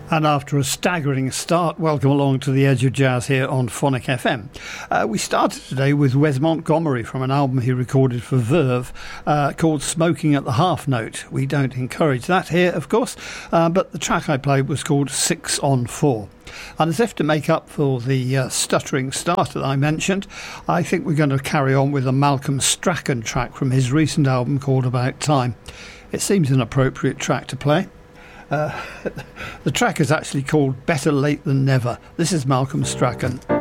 And after a staggering start, welcome along to the Edge of Jazz here on Phonic FM. We started today with Wes Montgomery from an album he recorded for Verve called Smoking at the Half Note. We don't encourage that here, of course, but the track I played was called 6 on 4. And as if to make up for the stuttering start that I mentioned, I think we're going to carry on with a Malcolm Strachan track from his recent album called About Time. It seems an appropriate track to play. The track is actually called Better Late Than Never. This is Malcolm Strachan.